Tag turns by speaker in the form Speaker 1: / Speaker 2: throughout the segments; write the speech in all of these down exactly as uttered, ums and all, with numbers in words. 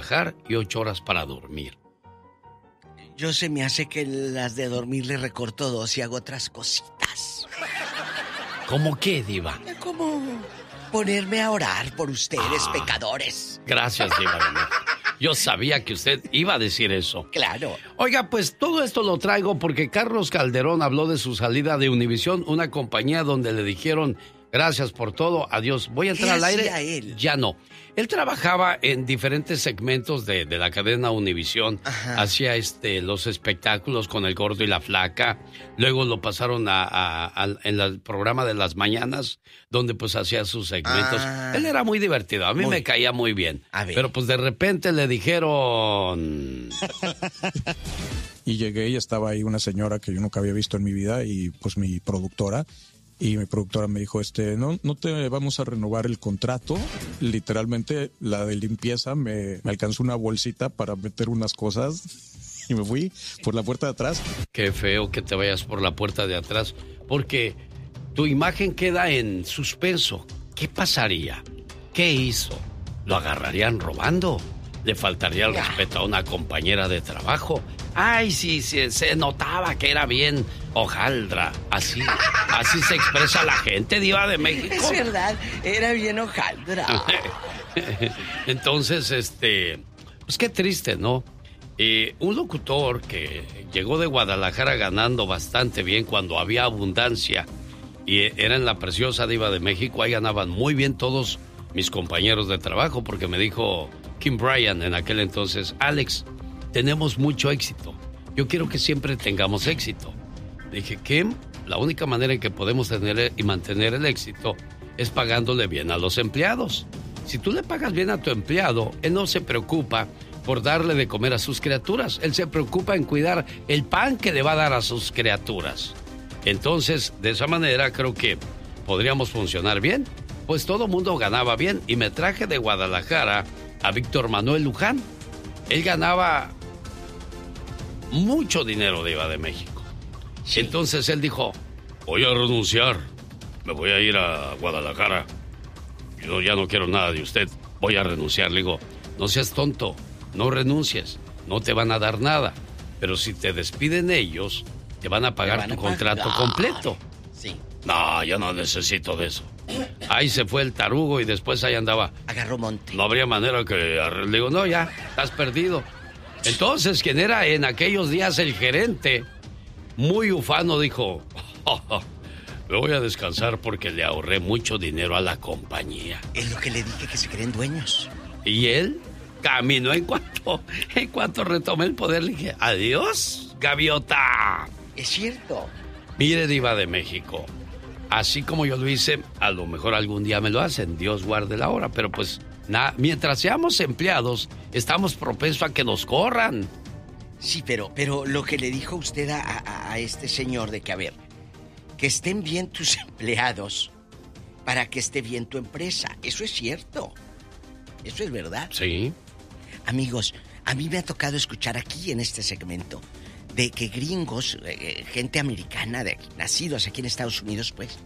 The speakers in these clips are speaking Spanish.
Speaker 1: trabajar y ocho horas para dormir.
Speaker 2: Yo se me hace que las de dormir le recorto dos y hago otras cositas.
Speaker 1: ¿Cómo qué, Diva?
Speaker 2: Como ponerme a orar por ustedes,
Speaker 1: ah,
Speaker 2: pecadores.
Speaker 1: Gracias, Diva de México. Yo sabía que usted iba a decir eso.
Speaker 2: Claro.
Speaker 1: Oiga, pues todo esto lo traigo porque Carlos Calderón habló de su salida de Univisión, una compañía donde le dijeron gracias por todo, adiós. ¿Voy a entrar al aire?
Speaker 2: Él?
Speaker 1: Ya no. Él trabajaba en diferentes segmentos de, de la cadena Univisión.
Speaker 2: Ajá.
Speaker 1: Hacía este, los espectáculos con El Gordo y la Flaca. Luego lo pasaron a, a, a, en el programa de las mañanas, donde pues hacía sus segmentos.
Speaker 2: Ah.
Speaker 1: Él era muy divertido, a mí
Speaker 2: Muy.
Speaker 1: me caía muy bien.
Speaker 2: A ver.
Speaker 1: Pero pues de repente le dijeron...
Speaker 3: Y llegué y estaba ahí una señora que yo nunca había visto en mi vida y pues mi productora. Y mi productora me dijo, este, no, no te vamos a renovar el contrato. Literalmente, la de limpieza me, me alcanzó una bolsita para meter unas cosas y me fui por la puerta de atrás.
Speaker 1: Qué feo que te vayas por la puerta de atrás, porque tu imagen queda en suspenso. ¿Qué pasaría? ¿Qué hizo? ¿Lo agarrarían robando? ¿Le faltaría el respeto a una compañera de trabajo? Ay, sí, sí, se notaba que era bien hojaldra. Así, así se expresa la gente, Diva de México.
Speaker 2: Es verdad, era bien hojaldra.
Speaker 1: Entonces, este, pues qué triste, ¿no? Eh, un locutor que llegó de Guadalajara ganando bastante bien cuando había abundancia y era en la preciosa Diva de México, ahí ganaban muy bien todos mis compañeros de trabajo, porque me dijo Kim Bryan en aquel entonces, Alex, tenemos mucho éxito. Yo quiero que siempre tengamos éxito. Dije, Kim, la única manera en que podemos tener y mantener el éxito es pagándole bien a los empleados. Si tú le pagas bien a tu empleado, él no se preocupa por darle de comer a sus criaturas. Él se preocupa en cuidar el pan que le va a dar a sus criaturas. Entonces, de esa manera creo que podríamos funcionar bien. Pues todo mundo ganaba bien y me traje de Guadalajara a Víctor Manuel Luján. Él ganaba mucho dinero de Diva de México. Sí. Entonces él dijo, voy a renunciar, me voy a ir a Guadalajara. Yo ya no quiero nada de usted, voy a renunciar. Le digo, no seas tonto, no renuncies, no te van a dar nada. Pero si te despiden ellos, te van a pagar van a tu contrato pagar. completo.
Speaker 2: Sí.
Speaker 1: No, yo no necesito de eso. Ahí se fue el tarugo y después ahí andaba.
Speaker 2: Agarró monte.
Speaker 1: No habría manera que... Le digo, no, ya, estás perdido. Entonces, quien era en aquellos días el gerente, muy ufano, dijo, oh, oh, me voy a descansar porque le ahorré mucho dinero a la compañía.
Speaker 2: Es lo que le dije, que se creen dueños.
Speaker 1: Y él caminó en cuanto, en cuanto retomé el poder, le dije, adiós, gaviota.
Speaker 2: Es cierto.
Speaker 1: Mire, Diva de México, así como yo lo hice, a lo mejor algún día me lo hacen, Dios guarde la hora, pero pues, na, mientras seamos empleados, estamos propensos a que nos corran.
Speaker 2: Sí, pero, pero lo que le dijo usted a, a, a este señor de que, a ver, que estén bien tus empleados para que esté bien tu empresa, eso es cierto, eso es verdad.
Speaker 1: Sí.
Speaker 2: Amigos, a mí me ha tocado escuchar aquí en este segmento de que gringos, eh, gente americana, de aquí, nacidos aquí en Estados Unidos, pues,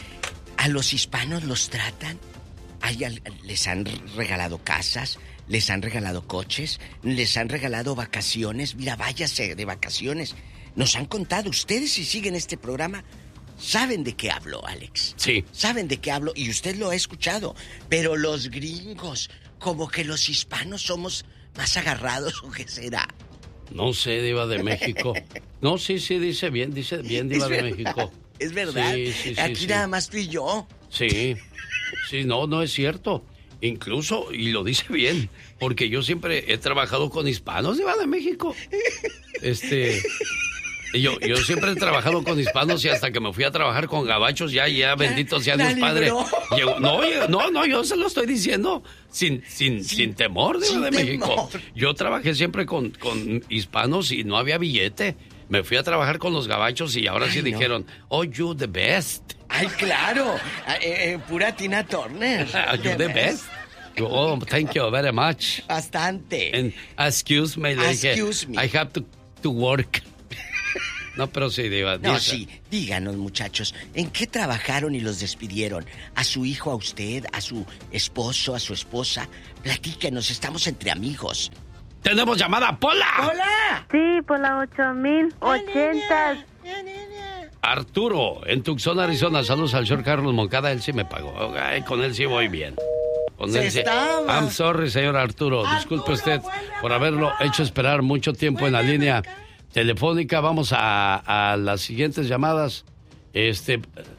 Speaker 2: a los hispanos los tratan, hay, les han regalado casas, les han regalado coches, les han regalado vacaciones. Mira, váyase de vacaciones. Nos han contado, ustedes si siguen este programa, saben de qué hablo, Alex.
Speaker 1: Sí.
Speaker 2: Saben de qué hablo y usted lo ha escuchado. Pero los gringos, como que los hispanos somos más agarrados, ¿o qué será?
Speaker 1: No sé, Diva de México. No, sí, sí, dice bien, dice bien, Diva de México.
Speaker 2: Es verdad.
Speaker 1: Sí, sí, sí,
Speaker 2: aquí
Speaker 1: sí.
Speaker 2: nada más tú y yo.
Speaker 1: Sí, sí, no, no es cierto. Incluso, y lo dice bien, porque yo siempre he trabajado con hispanos, Diva de México. Este... Yo, yo siempre he trabajado con hispanos y hasta que me fui a trabajar con gabachos, ya, ya, bendito sea Dios Padre. Llegó, no, no, no, yo se lo estoy diciendo sin, sin, sin, sin temor, Diva de México. Yo trabajé siempre con, con hispanos y no había billete. Me fui a trabajar con los gabachos y ahora Ay, sí no. dijeron, oh, you the best.
Speaker 2: Ay, claro, eh, eh, pura Tina Turner.
Speaker 1: You the, the best. best. Oh, thank you very much.
Speaker 2: Bastante.
Speaker 1: And excuse me,
Speaker 2: excuse
Speaker 1: dije,
Speaker 2: me.
Speaker 1: I have to, to work. No, pero sí, Diva.
Speaker 2: No, sí, díganos, muchachos, ¿en qué trabajaron y los despidieron? ¿A su hijo, a usted, a su esposo, a su esposa? Platíquenos, estamos entre amigos.
Speaker 1: ¡Tenemos llamada, Pola!
Speaker 2: ¡Hola!
Speaker 4: Sí, por la ocho mil ochenta.
Speaker 1: Arturo, en Tucson, Arizona. Saludos al señor Carlos Moncada. Él sí me pagó. Ay, con él sí voy bien. Con
Speaker 2: Se
Speaker 1: él sí.
Speaker 2: estaba.
Speaker 1: I'm sorry, señor Arturo.
Speaker 2: Arturo,
Speaker 1: Disculpe usted
Speaker 2: vuelve a
Speaker 1: por haberlo
Speaker 2: marcar.
Speaker 1: hecho esperar mucho tiempo en la
Speaker 2: Vuelve a
Speaker 1: línea
Speaker 2: marcar.
Speaker 1: telefónica. Vamos a, a las siguientes llamadas. Este...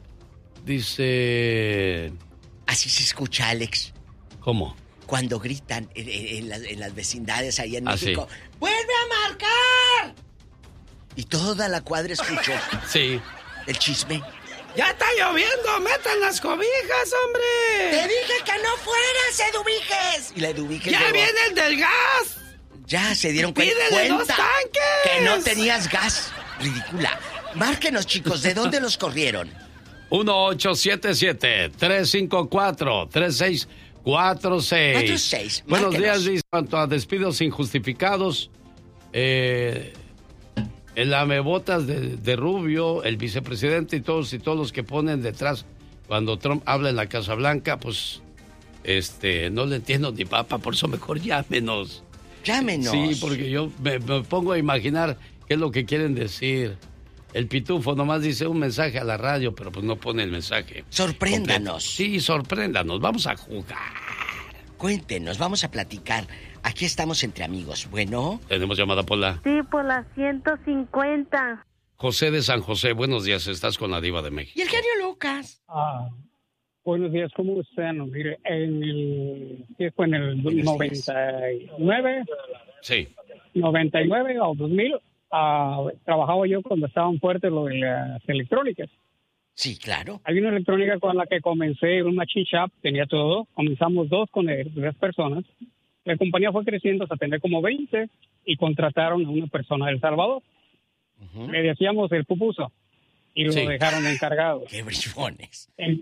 Speaker 1: Dice...
Speaker 2: Así se escucha, Alex,
Speaker 1: ¿Cómo?
Speaker 2: cuando gritan en, en- en las, en las vecindades allá en
Speaker 1: Ah,
Speaker 2: México.
Speaker 1: sí.
Speaker 2: ¡Vuelve a marcar! Y toda la cuadra escuchó
Speaker 1: Sí.
Speaker 2: el chisme.
Speaker 1: ¡Ya está lloviendo! ¡Metan las cobijas, hombre!
Speaker 2: ¡Te dije que no fueras, Eduviges! Y la Eduviges
Speaker 1: ¡Ya
Speaker 2: llegó.
Speaker 1: viene el del gas!
Speaker 2: Ya se dieron cuen-
Speaker 1: ¡Pídele
Speaker 2: cuenta
Speaker 1: dos tanques!
Speaker 2: que no tenías gas. Ridícula. Márquenos, chicos, ¿de dónde los corrieron?
Speaker 1: uno ocho siete siete, tres cinco cuatro, tres seis cuatro seis.
Speaker 2: cuatro seis,
Speaker 1: Buenos
Speaker 2: márquenos.
Speaker 1: días, Luis. En cuanto a despidos injustificados, eh, el lamebotas de, de Rubio, el vicepresidente y todos y todos los que ponen detrás cuando Trump habla en la Casa Blanca, pues este no le entiendo ni papa, por eso mejor llámenos.
Speaker 2: Llámenos.
Speaker 1: Sí, porque yo me, me pongo a imaginar qué es lo que quieren decir. El pitufo nomás dice un mensaje a la radio, pero pues no pone el mensaje.
Speaker 2: Sorpréndanos.
Speaker 1: completo. Sí, sorpréndanos. Vamos a jugar.
Speaker 2: Cuéntenos, vamos a platicar. Aquí estamos entre amigos. Bueno,
Speaker 1: Tenemos llamada, Pola.
Speaker 4: Sí, por la ciento cincuenta.
Speaker 1: José de San José, buenos días. Estás con la Diva de México.
Speaker 2: y el genio Lucas.
Speaker 5: Ah, buenos días, ¿cómo están? Mire, en el, ¿qué fue? En el
Speaker 2: Buenos
Speaker 5: noventa y nueve,
Speaker 1: Sí.
Speaker 5: noventa y nueve o dos mil, ah, trabajaba yo cuando estaban fuertes lo de las electrónicas.
Speaker 2: Sí, claro.
Speaker 5: Hay una electrónica con la que comencé, un machine shop, tenía todo. Comenzamos dos con él, tres personas. La compañía fue creciendo hasta tener como veinte y contrataron a una persona de El Salvador.
Speaker 2: Ujú.
Speaker 5: Le decíamos el pupuso y lo
Speaker 1: Sí.
Speaker 5: dejaron encargado.
Speaker 2: Qué brifones.
Speaker 5: Em-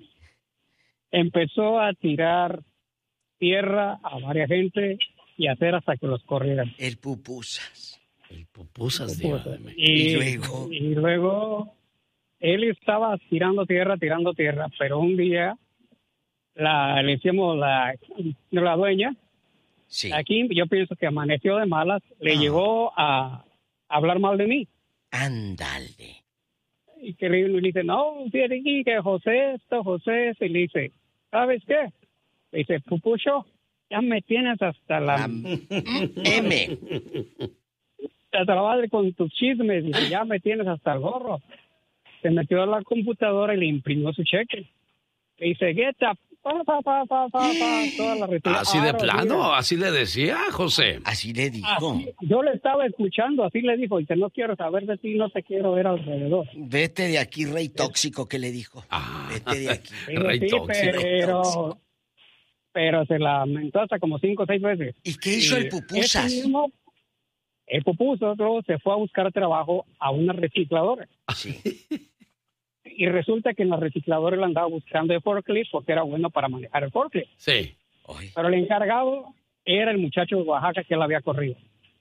Speaker 5: empezó a tirar tierra a varias gente y a hacer hasta que los corrieran.
Speaker 2: El pupusas.
Speaker 1: El pupusas, Diva de México.
Speaker 5: Y,
Speaker 2: Y luego.
Speaker 5: y luego él estaba tirando tierra, tirando tierra, pero un día la, le decíamos la, la dueña,
Speaker 2: Sí.
Speaker 5: aquí yo pienso que amaneció de malas, le
Speaker 2: Ah.
Speaker 5: llegó a hablar mal de mí.
Speaker 2: Ándale.
Speaker 5: Y que le, le dice, no, fíjate aquí que José esto, José esto. Y le dice, ¿sabes qué? Le dice, Pupucho, ya me tienes hasta la,
Speaker 2: La M.
Speaker 5: hasta la madre con tus chismes. Dice, ya me tienes hasta el gorro. Se metió a la computadora y le imprimió su cheque. Le dice, get up. Pa, pa, pa, pa, pa, pa, toda la retirada.
Speaker 1: Así de
Speaker 5: Ah,
Speaker 1: plano,
Speaker 5: mira.
Speaker 1: así le decía, José.
Speaker 2: Así le dijo.
Speaker 5: Así, yo le estaba escuchando, así le dijo, dice, no quiero saber de ti, no te quiero ver alrededor.
Speaker 2: Vete de aquí, rey tóxico, ¿qué le dijo?
Speaker 1: Ah.
Speaker 2: Vete de aquí.
Speaker 5: Digo,
Speaker 1: Rey
Speaker 5: sí,
Speaker 1: tóxico.
Speaker 5: pero, pero se lamentó hasta como cinco o seis veces.
Speaker 2: ¿Y qué hizo el
Speaker 5: Y
Speaker 2: pupusas?
Speaker 5: ese mismo, el pupuso luego se fue a buscar trabajo a una recicladora.
Speaker 2: Sí.
Speaker 5: Y resulta que en la recicladora le andaba buscando el forklift porque era bueno para manejar el forklift.
Speaker 1: Sí.
Speaker 2: Oye,
Speaker 5: Pero el encargado era el muchacho de Oaxaca que él había corrido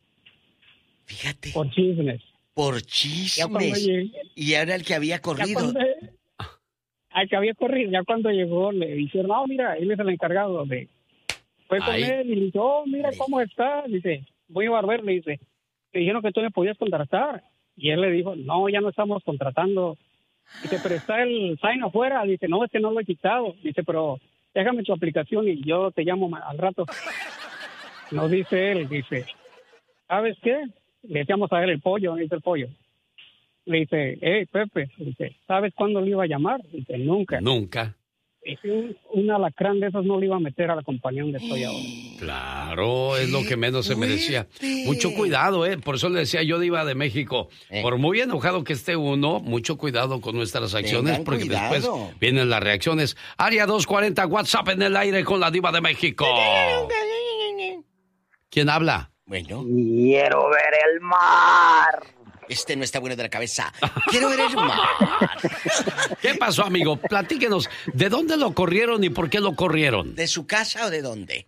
Speaker 2: fíjate,
Speaker 5: por chismes.
Speaker 2: por
Speaker 5: Ya cuando
Speaker 2: chismes.
Speaker 5: llegué,
Speaker 2: Y era el que había
Speaker 5: ya
Speaker 2: corrido.
Speaker 5: cuando, al que había corrido, ya cuando llegó le dijeron, no, mira, él es el encargado de... Fue con
Speaker 1: Ay.
Speaker 5: él y le dice, oh, mira cómo está. Dice, voy a barber, le dice, te dijeron que tú me podías contratar. Y él le dijo, no, ya no estamos contratando. Dice, pero está el sign afuera. Dice, no, es que no lo he quitado. Dice, pero déjame tu aplicación y yo te llamo ma- al rato. No dice él, dice, ¿sabes qué? Le decíamos a él el pollo, dice el pollo. Le dice, hey, Pepe, dice, ¿sabes cuándo le iba a llamar? Dice, nunca.
Speaker 1: Nunca.
Speaker 5: Dice, un, un alacrán de esos no le iba a meter a la compañía donde estoy ahora.
Speaker 1: Claro, es lo que menos se merecía.
Speaker 2: fuerte!
Speaker 1: Mucho cuidado, ¿eh? Por eso le decía yo, Diva de México,
Speaker 2: Eh.
Speaker 1: por muy enojado que esté uno, mucho cuidado con nuestras acciones,
Speaker 2: Tengan
Speaker 1: porque
Speaker 2: cuidado.
Speaker 1: después vienen las reacciones. Área doscientos cuarenta, WhatsApp en el aire con la Diva de México. ¿Quién habla?
Speaker 2: Bueno,
Speaker 6: Quiero ver el mar.
Speaker 2: este no está bueno de la cabeza. Quiero ver el mar.
Speaker 1: ¿Qué pasó, amigo? Platíquenos, ¿de dónde lo corrieron y por qué lo corrieron?
Speaker 2: ¿De su casa o de dónde?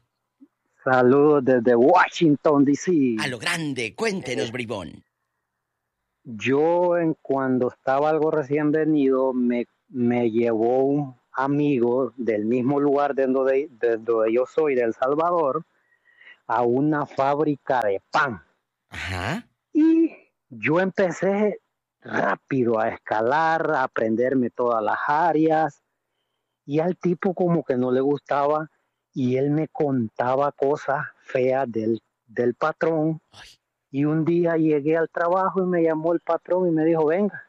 Speaker 6: Saludos desde Washington, D C
Speaker 2: A lo grande, cuéntenos, bribón.
Speaker 7: yo en cuando estaba algo recién venido, me, me llevó un amigo del mismo lugar de donde, de donde yo soy, de El Salvador, a una fábrica de pan.
Speaker 2: Ajá.
Speaker 7: Y yo empecé rápido a escalar, a aprenderme todas las áreas, y al tipo como que no le gustaba, y él me contaba cosas feas del, del patrón.
Speaker 2: Ay.
Speaker 7: Y un día llegué al trabajo y me llamó el patrón y me dijo, venga,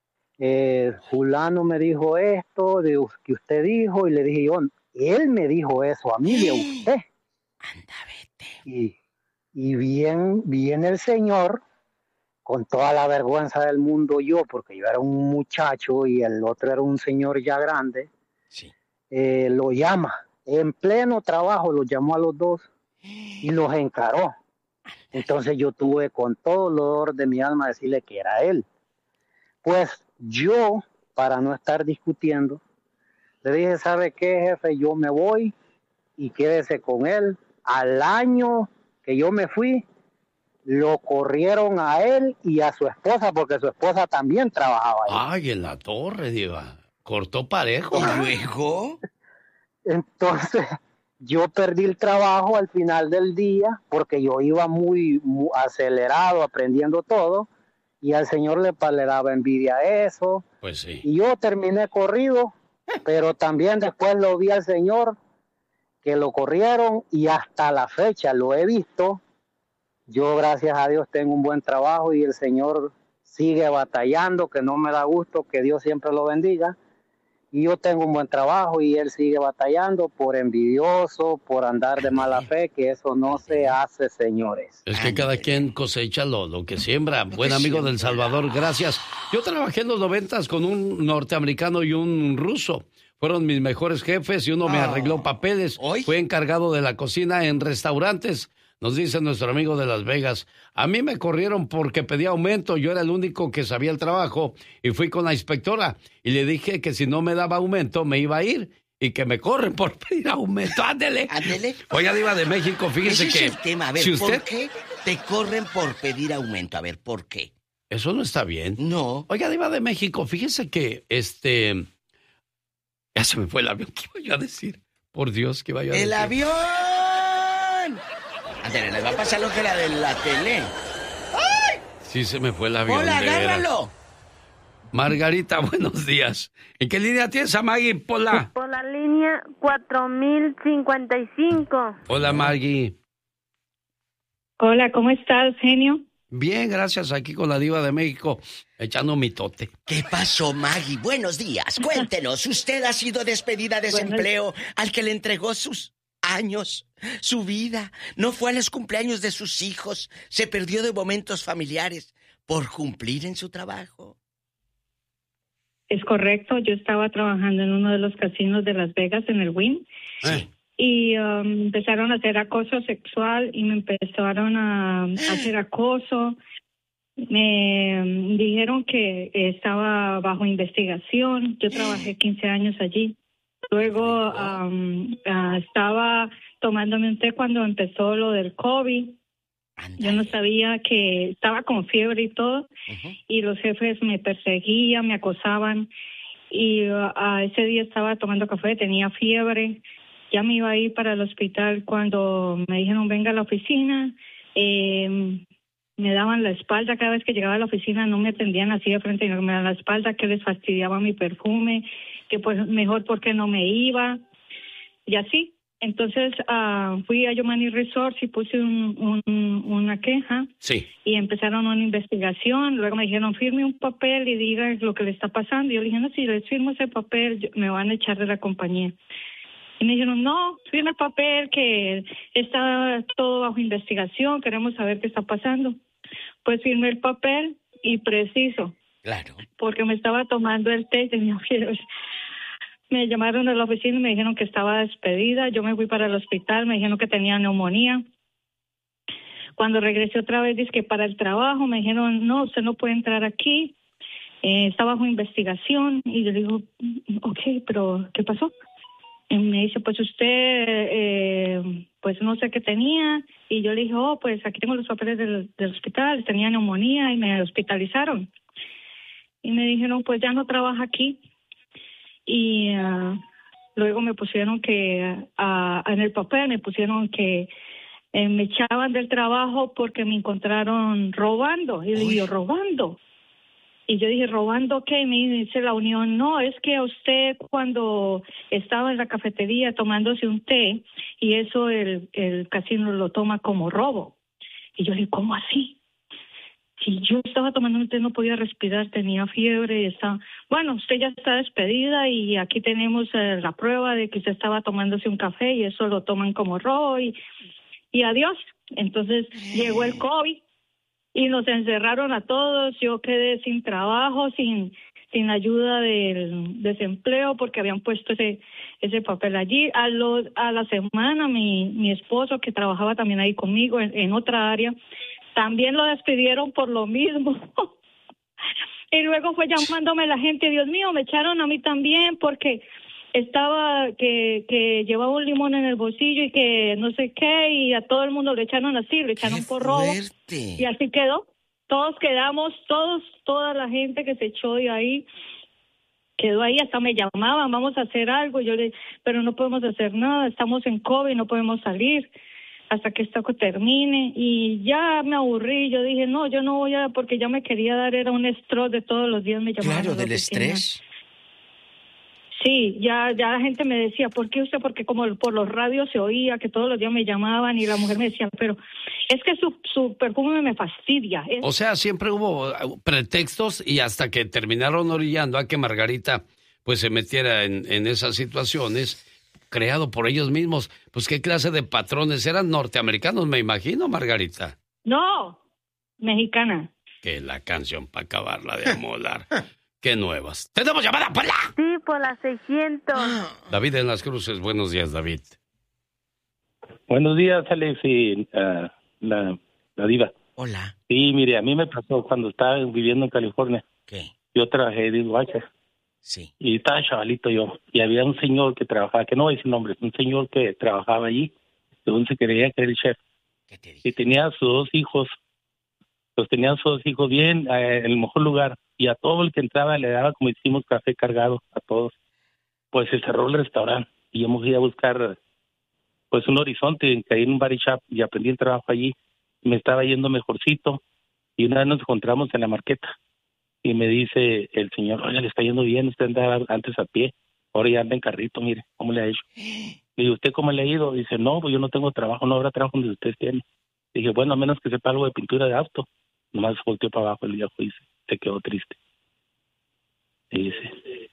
Speaker 7: eh, fulano me dijo esto, de que usted dijo, y le dije yo, él me dijo eso a mí de usted.
Speaker 2: Anda, vete.
Speaker 7: Y, y bien, viene el señor, con toda la vergüenza del mundo yo, porque yo era un muchacho y el otro era un señor ya grande,
Speaker 2: Sí.
Speaker 7: eh, lo llama, en pleno trabajo los llamó a los dos y los encaró. Entonces yo tuve con todo el dolor de mi alma decirle que era él. Pues yo, para no estar discutiendo, le dije, ¿sabe qué, jefe? Yo me voy y quédese con él. Al año que yo me fui, lo corrieron a él y a su esposa, porque su esposa también trabajaba ahí.
Speaker 1: Ay, en la torre, diva. Cortó parejo.
Speaker 2: ¿Y luego?
Speaker 7: Entonces, yo perdí el trabajo al final del día porque yo iba muy, muy acelerado aprendiendo todo y al señor le, le daba envidia eso.
Speaker 1: Pues sí.
Speaker 7: Y yo terminé corrido, pero también después lo vi al señor que lo corrieron y hasta la fecha lo he visto. Yo, gracias a Dios, tengo un buen trabajo y el señor sigue batallando, que no me da gusto, que Dios siempre lo bendiga. Y yo tengo un buen trabajo y él sigue batallando por envidioso, por andar de mala fe, que eso no se hace, señores.
Speaker 1: Es que cada quien cosecha lo, lo que siembra. Buen amigo del Salvador, gracias. Yo trabajé en los noventas con un norteamericano y un ruso. Fueron mis mejores jefes y uno me arregló papeles. Fue encargado de la cocina en restaurantes. Nos dice nuestro amigo de Las Vegas, a mí me corrieron porque pedí aumento, yo era el único que sabía el trabajo y fui con la inspectora y le dije que si no me daba aumento me iba a ir y que me corren por pedir aumento. Ándele.
Speaker 2: Ándele.
Speaker 1: Oiga, diva de México, fíjese
Speaker 2: Ese
Speaker 1: que...
Speaker 2: es el tema. A ver,
Speaker 1: si usted...
Speaker 2: ¿por qué te corren por pedir aumento? A ver, ¿por qué?
Speaker 1: Eso no está bien.
Speaker 2: No.
Speaker 1: Oiga, diva de México, fíjese que este... Ya se me fue el avión. ¿Qué iba yo a decir? Por Dios, ¿qué iba yo a decir?
Speaker 2: ¡El avión! Ándale, le va a pasar lo que la de la tele. ¡Ay!
Speaker 1: Sí, se me fue el avión.
Speaker 2: ¡Hola,
Speaker 1: de veras.
Speaker 2: agárralo!
Speaker 1: Margarita, buenos días. ¿En qué línea tienes a Maggie? Pola.
Speaker 4: Por la línea cuatro mil cincuenta y cinco.
Speaker 1: Hola, Maggie.
Speaker 8: Hola, ¿cómo estás, genio?
Speaker 1: Bien, gracias, aquí con la diva de México, echando mitote.
Speaker 2: ¿Qué pasó, Maggie? Buenos días. Cuéntenos, ¿usted ha sido despedida de ese
Speaker 8: Bueno,
Speaker 2: empleo al que le entregó sus años, su vida? ¿No fue a los cumpleaños de sus hijos? ¿Se perdió de momentos familiares por cumplir en su trabajo?
Speaker 8: Es correcto, yo estaba trabajando en uno de los casinos de Las Vegas, en el Wynn,
Speaker 1: Sí.
Speaker 8: y um, empezaron a hacer acoso sexual y me empezaron a, a hacer acoso. Me um, dijeron que estaba bajo investigación. Yo trabajé quince años allí. Luego um, uh, estaba tomándome un té cuando empezó lo del COVID. Yo no sabía que estaba con fiebre y todo, uh-huh. y los jefes me perseguían, me acosaban, y uh, uh, ese día estaba tomando café, tenía fiebre, ya me iba a ir para el hospital cuando me dijeron venga a la oficina, eh, me daban la espalda cada vez que llegaba a la oficina, no me atendían así de frente, me daban la espalda, que les fastidiaba mi perfume, que pues mejor porque no me iba, y así. Entonces uh, fui a Yomani Resorts y puse un, un, una queja.
Speaker 1: Sí.
Speaker 8: Y empezaron una investigación. Luego me dijeron, firme un papel y diga lo que le está pasando. Y yo le dije, no, si les firmo ese papel, me van a echar de la compañía. Y me dijeron, no, firme el papel, que está todo bajo investigación, queremos saber qué está pasando. Pues firmé el papel y preciso.
Speaker 2: Claro. Porque
Speaker 8: me estaba tomando el té y tenía fiebre. Me llamaron a la oficina y me dijeron que estaba despedida. Yo me fui para el hospital, me dijeron que tenía neumonía. Cuando regresé otra vez, dije que para el trabajo, me dijeron, no, usted no puede entrar aquí. Eh, está bajo investigación. Y yo digo, ok, pero ¿qué pasó? Y me dice, pues usted, eh, pues no sé qué tenía. Y yo le dije, oh, pues aquí tengo los papeles del, del hospital. Tenía neumonía y me hospitalizaron. Y me dijeron, pues ya no trabaja aquí. Y uh, luego me pusieron que, uh, en el papel me pusieron que eh, me echaban del trabajo porque me encontraron robando. Y le dije, yo, ¿robando? Y yo dije, ¿robando qué? Y me dice la Unión, no, es que usted cuando estaba en la cafetería tomándose un té, y eso el, el casino lo toma como robo. Y yo le dije, ¿cómo así? Si yo estaba tomando un té, no podía respirar, tenía fiebre y estaba... Bueno, usted ya está despedida y aquí tenemos eh, la prueba de que usted estaba tomándose un café y eso lo toman como robo y, y adiós. Entonces llegó el COVID. Y nos encerraron a todos, yo quedé sin trabajo, sin sin ayuda del desempleo, porque habían puesto ese ese papel allí. A, lo, a la semana, mi, mi esposo, que trabajaba también ahí conmigo en, en otra área, también lo despidieron por lo mismo. Y luego fue llamándome la gente, Dios mío, me echaron a mí también, porque estaba que, que llevaba un limón en el bolsillo y que no sé qué, y a todo el mundo le echaron así, le echaron por robo. Y así quedó. Todos quedamos, todos, toda la gente que se echó de ahí, quedó ahí, hasta me llamaban, vamos a hacer algo. Yo le, pero no podemos hacer nada, estamos en COVID, no podemos salir hasta que esto termine. Y ya me aburrí, yo dije, no, yo no voy a, porque ya me quería dar, era un estrés de todos los días me llamaban.
Speaker 2: Claro, del estrés.
Speaker 8: Sí, ya ya la gente me decía, ¿por qué usted? Porque como por los radios se oía que todos los días me llamaban y la mujer me decía, pero es que su, su perfume me fastidia. Es...
Speaker 1: O sea, siempre hubo pretextos y hasta que terminaron orillando a que Margarita pues se metiera en, en esas situaciones, creado por ellos mismos. Pues qué clase de patrones eran, norteamericanos, me imagino, Margarita.
Speaker 8: No, mexicana.
Speaker 1: Que la canción para acabarla de amolar. Qué nuevas. ¿Tenemos llamada, Pola?
Speaker 4: Sí, por las seiscientos.
Speaker 1: David en Las Cruces. Buenos días, David.
Speaker 9: Buenos días, Alex y uh, la, la diva.
Speaker 2: Hola.
Speaker 9: Sí, mire, a mí me pasó cuando estaba viviendo en California.
Speaker 2: ¿Qué?
Speaker 9: Yo trabajé de dishwasher.
Speaker 2: Sí.
Speaker 9: Y estaba chavalito yo. Y había un señor que trabajaba, que no voy a decir nombre, un señor que trabajaba allí, según se creía que era el chef.
Speaker 2: ¿Qué te
Speaker 9: y tenía sus dos hijos. Los tenían sus dos hijos bien eh, en el mejor lugar. Y a todo el que entraba le daba, como decimos, café cargado a todos. Pues se cerró el restaurante y yo me fui a buscar pues un horizonte, caí en un bar y shop y aprendí el trabajo allí. Me estaba yendo mejorcito y una vez nos encontramos en la marqueta y me dice el señor, oiga, le está yendo bien, usted andaba antes a pie, ahora ya anda en carrito, mire, ¿cómo le ha hecho? Le digo, ¿usted cómo le ha ido? Dice, no, pues yo no tengo trabajo, no habrá trabajo donde usted tiene. Dije, bueno, a menos que sepa algo de pintura de auto. Nomás volteó para abajo el viejo y se, se quedó triste. Y dice...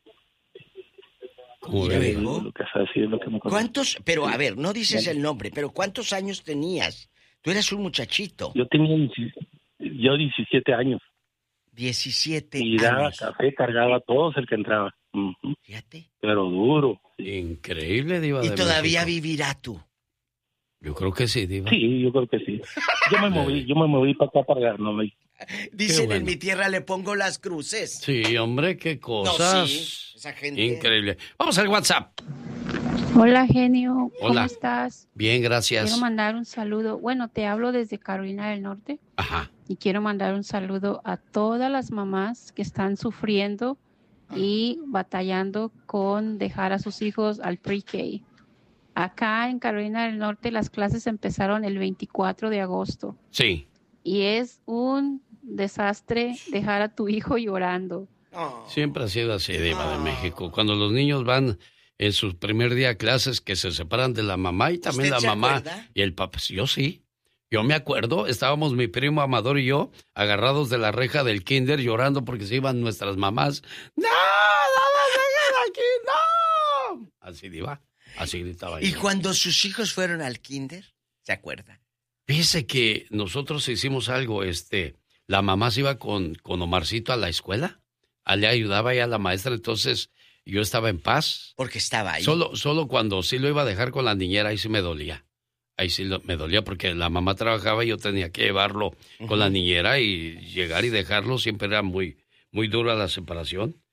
Speaker 2: ¿Cómo ve?
Speaker 9: Lo que hace así es lo que me
Speaker 2: ¿Cuántos? Pero a ver, no dices el nombre, pero ¿cuántos años tenías? Tú eras un muchachito.
Speaker 9: Yo tenía yo diecisiete años.
Speaker 2: diecisiete
Speaker 9: y daba
Speaker 2: años.
Speaker 9: café, cargaba a todos el que entraba. Uh-huh.
Speaker 2: Fíjate.
Speaker 9: Pero duro.
Speaker 1: Increíble, Diva.
Speaker 2: ¿Y
Speaker 1: de
Speaker 2: todavía
Speaker 1: México.
Speaker 2: vivirá tú?
Speaker 1: Yo creo que sí, Diva.
Speaker 9: Sí, yo creo que sí. Yo me moví, yo me moví para acá para no me...
Speaker 2: Dicen
Speaker 1: bueno.
Speaker 2: en mi tierra le pongo las cruces.
Speaker 1: Sí, hombre, qué cosas.
Speaker 2: No, sí, esa gente.
Speaker 1: Increíble. Vamos al WhatsApp.
Speaker 10: Hola, genio. ¿Cómo
Speaker 1: Hola.
Speaker 10: estás?
Speaker 1: Bien, gracias.
Speaker 10: Quiero mandar un saludo. Bueno, te hablo desde Carolina del Norte.
Speaker 1: Ajá.
Speaker 10: Y quiero mandar un saludo a todas las mamás que están sufriendo y batallando con dejar a sus hijos al pre-K. Acá en Carolina del Norte las clases empezaron el veinticuatro de agosto.
Speaker 1: Sí.
Speaker 10: Y es un desastre dejar a tu hijo llorando.
Speaker 2: Oh.
Speaker 1: Siempre ha sido así, Diva de México. Cuando los niños van en su primer día a clases, que se separan de la mamá y también la
Speaker 2: ¿Usted se
Speaker 1: mamá
Speaker 2: acuerda?
Speaker 1: y el papá. Yo sí. Yo me acuerdo, estábamos mi primo Amador y yo agarrados de la reja del kinder llorando porque se iban nuestras mamás. ¡No! ¡No nos dejen aquí! ¡No! Así, Diva. Así gritaba yo.
Speaker 2: ¿Y cuando sus hijos fueron al kinder? ¿Se acuerda?
Speaker 1: Fíjese que nosotros hicimos algo, este, la mamá se iba con, con Omarcito a la escuela, a le ayudaba ya a la maestra, entonces yo estaba en paz.
Speaker 2: Porque estaba ahí.
Speaker 1: Solo, solo cuando sí lo iba a dejar con la niñera, ahí sí me dolía. Ahí sí lo, me dolía porque la mamá trabajaba y yo tenía que llevarlo uh-huh. con la niñera y llegar y dejarlo, siempre era muy, muy dura la separación.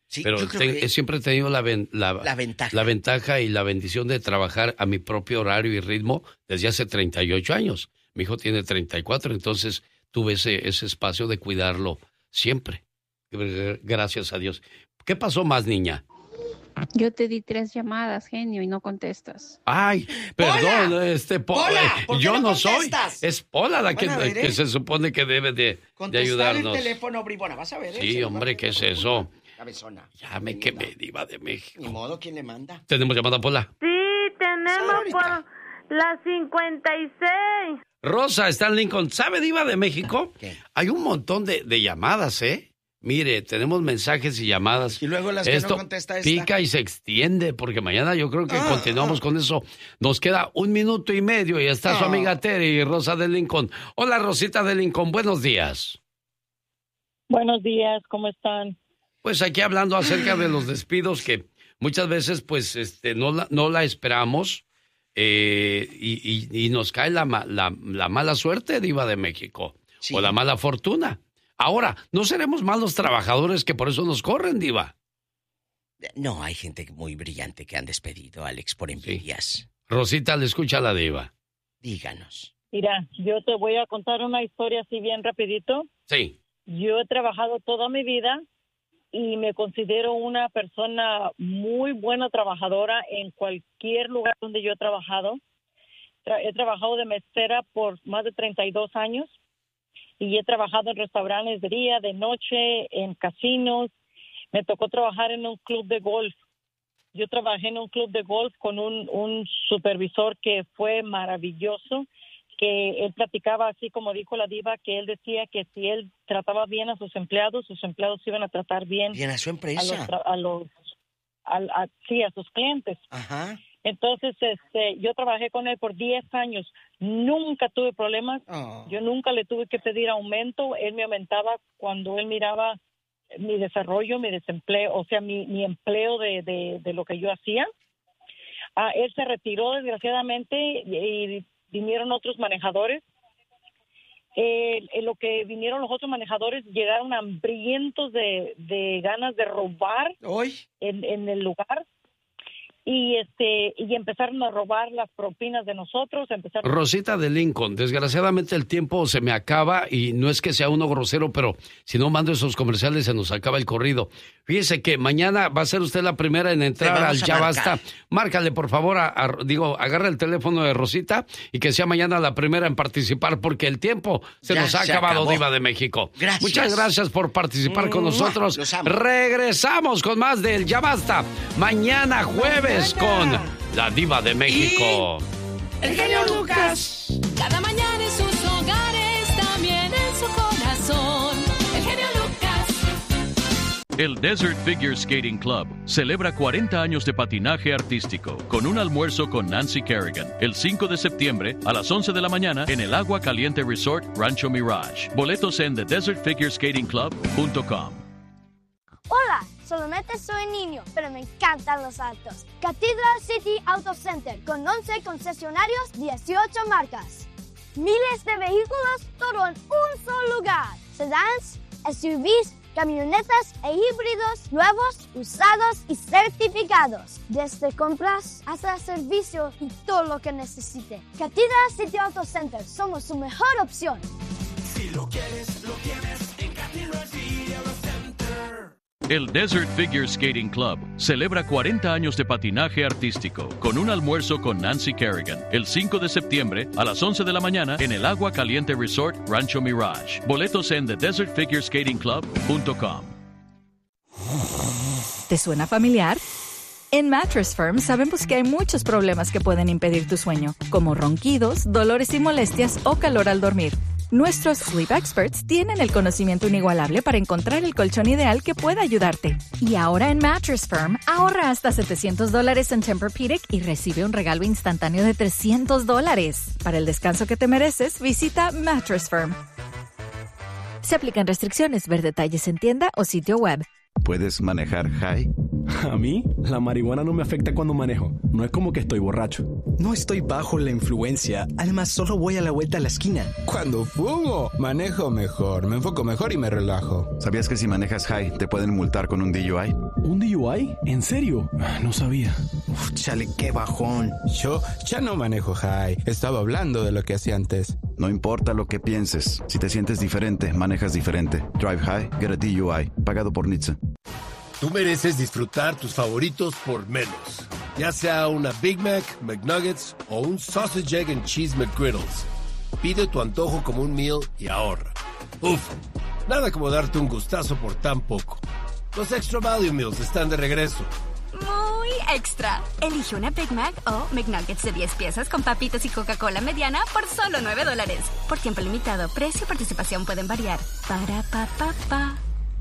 Speaker 2: Sí,
Speaker 1: pero te, que siempre he tenido la, ven, la,
Speaker 2: la, ventaja.
Speaker 1: la ventaja y la bendición de trabajar a mi propio horario y ritmo desde hace treinta y ocho años. Mi hijo tiene treinta y cuatro, entonces tuve ese, ese espacio de cuidarlo siempre. Gracias a Dios. ¿Qué pasó más, niña?
Speaker 10: Yo te di tres llamadas, genio, y no contestas.
Speaker 1: Ay, perdón,
Speaker 2: ¡Pola!
Speaker 1: este po
Speaker 2: ¡Pola! ¿Por qué
Speaker 1: yo no,
Speaker 2: no
Speaker 1: soy.
Speaker 2: contestas?
Speaker 1: Es Pola la que,
Speaker 2: ver, ¿eh?
Speaker 1: que se supone que debe de, de ayudarnos.
Speaker 2: el teléfono, bribona, vas a ver. ¿eh?
Speaker 1: Sí, hombre, ¿qué es eso?
Speaker 2: Cabezona.
Speaker 1: Ya me quemé, diva de México.
Speaker 2: Ni modo, ¿quién le manda?
Speaker 1: ¿Tenemos llamada, Pola?
Speaker 4: Sí, tenemos por la cincuenta y seis.
Speaker 1: Rosa está en Lincoln. ¿Sabe, diva de México?
Speaker 2: ¿Qué?
Speaker 1: Hay un montón de, de llamadas, ¿eh? Mire, tenemos mensajes y llamadas.
Speaker 2: Y luego las
Speaker 1: Esto
Speaker 2: que no contesta esta.
Speaker 1: pica y se extiende, porque mañana yo creo que
Speaker 2: ah,
Speaker 1: continuamos
Speaker 2: ah.
Speaker 1: con eso. Nos queda un minuto y medio y está ah. su amiga Terry, Rosa de Lincoln. Hola, Rosita de Lincoln, buenos días.
Speaker 11: Buenos días, ¿cómo están?
Speaker 1: Pues aquí hablando acerca de los despidos que muchas veces pues este no la, no la esperamos eh, y, y, y nos cae la, la, la mala suerte, diva de México, sí. o la mala fortuna. Ahora, ¿no seremos malos trabajadores que por eso nos corren, diva?
Speaker 2: No, hay gente muy brillante que han despedido, Alex, por envidias.
Speaker 1: Sí. Rosita, le escucha a la diva.
Speaker 2: Díganos.
Speaker 11: Mira, yo te voy a contar una historia así bien rapidito.
Speaker 1: Sí.
Speaker 11: Yo he trabajado toda mi vida y me considero una persona muy buena trabajadora en cualquier lugar donde yo he trabajado. Tra- he trabajado de mesera por más de treinta y dos años. Y he trabajado en restaurantes de día, de noche, en casinos. Me tocó trabajar en un club de golf. Yo trabajé en un club de golf con un, un supervisor que fue maravilloso, que él platicaba así como dijo la diva, que él decía que si él trataba bien a sus empleados, sus empleados iban a tratar bien.
Speaker 2: Bien a su empresa.
Speaker 11: A los, a los a, a, sí, a sus clientes.
Speaker 2: Ajá.
Speaker 11: Entonces, este, yo trabajé con él por diez años. Nunca tuve problemas.
Speaker 2: Oh.
Speaker 11: Yo nunca le tuve que pedir aumento. Él me aumentaba cuando él miraba mi desarrollo, mi desempleo, o sea, mi, mi empleo de, de, de lo que yo hacía. Ah, él se retiró, desgraciadamente, y, y vinieron otros manejadores. Eh, en lo que vinieron los otros manejadores, llegaron hambrientos de, de ganas de robar en, en el lugar. Y este y empezaron a robar las propinas de nosotros. Empezaron...
Speaker 1: Rosita de Lincoln, desgraciadamente el tiempo se me acaba y no es que sea uno grosero, pero si no mando esos comerciales se nos acaba el corrido. Fíjese que mañana va a ser usted la primera en entrar al Ya Basta. Márcale, por favor, a, a, digo, agarra el teléfono de Rosita y que sea mañana la primera en participar, porque el tiempo se
Speaker 2: ya
Speaker 1: nos ha
Speaker 2: se
Speaker 1: acabado,
Speaker 2: acabó.
Speaker 1: Diva de México.
Speaker 2: Gracias.
Speaker 1: Muchas gracias por participar mm, con nosotros. Regresamos con más del Ya Basta. Mañana jueves con la Diva de México.
Speaker 2: Y el genio Lucas.
Speaker 12: Cada mañana en sus hogares, también en su corazón. El genio Lucas.
Speaker 13: El Desert Figure Skating Club celebra cuarenta años de patinaje artístico con un almuerzo con Nancy Kerrigan el cinco de septiembre a las once de la mañana en el Agua Caliente Resort Rancho Mirage. Boletos en the desert figure skating club punto com.
Speaker 14: Hola, solamente soy niño, pero me encantan los autos. Cathedral City Auto Center con once concesionarios, dieciocho marcas. Miles de vehículos, todo en un solo lugar. Sedans, S U Vs, camionetas e híbridos, nuevos, usados y certificados. Desde compras hasta servicio y todo lo que necesite. Cathedral City Auto Center, somos su mejor opción.
Speaker 15: Si lo quieres, lo tienes en Cathedral City Auto Center.
Speaker 13: El Desert Figure Skating Club celebra cuarenta años de patinaje artístico con un almuerzo con Nancy Kerrigan el cinco de septiembre a las once de la mañana en el Agua Caliente Resort Rancho Mirage. Boletos en the desert figure skating club punto com.
Speaker 16: ¿Te suena familiar? En Mattress Firm sabemos que hay muchos problemas que pueden impedir tu sueño, como ronquidos, dolores y molestias o calor al dormir. Nuestros Sleep Experts tienen el conocimiento inigualable para encontrar el colchón ideal que pueda ayudarte. Y ahora en Mattress Firm, ahorra hasta setecientos dólares en Tempur-Pedic y recibe un regalo instantáneo de trescientos dólares. Para el descanso que te mereces, visita Mattress Firm. Se aplican restricciones. Ver detalles en tienda o sitio web.
Speaker 17: ¿Puedes manejar high?
Speaker 18: A mí, la marihuana no me afecta cuando manejo. No es como que estoy borracho.
Speaker 19: No estoy bajo la influencia. Además, solo voy a la vuelta a la esquina.
Speaker 20: Cuando fumo, manejo mejor, me enfoco mejor y me relajo.
Speaker 17: ¿Sabías que si manejas high te pueden multar con un D U I?
Speaker 18: ¿Un D U I? ¿En serio? No sabía.
Speaker 19: Uf, chale, qué bajón.
Speaker 20: Yo ya no manejo high. Estaba hablando de lo que hacía antes.
Speaker 17: No importa lo que pienses. Si te sientes diferente, manejas diferente. Drive high, get a D U I. Pagado por N H T S A.
Speaker 21: Tú mereces disfrutar tus favoritos por menos. Ya sea una Big Mac, McNuggets o un Sausage, Egg and Cheese McGriddles. Pide tu antojo como un meal y ahorra. Uf, nada como darte un gustazo por tan poco. Los Extra Value Meals están de regreso.
Speaker 22: Muy extra. Elige una Big Mac o McNuggets de diez piezas con papitas y Coca-Cola mediana por solo nueve dólares. Por tiempo limitado, precio y participación pueden variar. Para pa pa pa.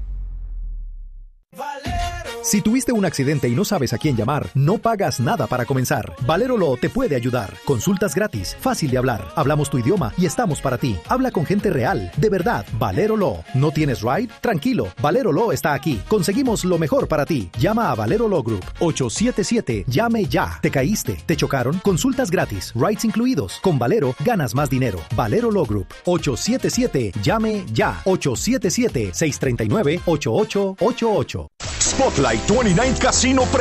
Speaker 23: Si tuviste un accidente y no sabes a quién llamar, no pagas nada para comenzar. Valero Law te puede ayudar. Consultas gratis, fácil de hablar. Hablamos tu idioma y estamos para ti. Habla con gente real, de verdad. Valero Law. ¿No tienes ride? Tranquilo. Valero Law está aquí. Conseguimos lo mejor para ti. Llama a Valero Law Group. ocho siete siete, llame ya. ¿Te caíste? ¿Te chocaron? Consultas gratis, rides incluidos. Con Valero ganas más dinero. Valero Law Group. ocho siete siete, llame ya. ocho siete siete, seis tres nueve, ocho ocho ocho ocho.
Speaker 24: Spotlight veintinueve Casino